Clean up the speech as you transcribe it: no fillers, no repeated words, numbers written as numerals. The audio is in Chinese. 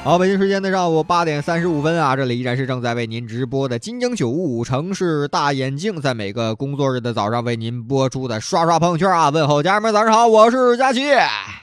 好，北京时间的上午8点35分啊，这里依然是正在为您直播的金鹰95城市大眼镜，在每个工作日的早上为您播出的刷刷朋友圈啊，问候家人们早上好，我是佳琪。